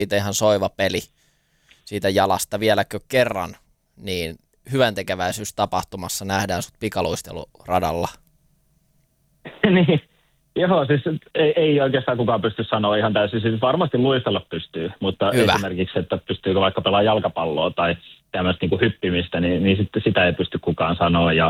ihan soiva peli siitä jalasta. Vieläkö kerran, niin hyväntekeväisyystapahtumassa nähdään sut pikaluisteluradalla? Niin, joo, siis ei oikeastaan kukaan pysty sanoa ihan täysin. Siis varmasti luistella pystyy, mutta Hyvä. Esimerkiksi, että pystyykö vaikka pelaamaan jalkapalloa tai tämmöistä niin kuin hyppimistä, niin sitten sitä ei pysty kukaan sanoa.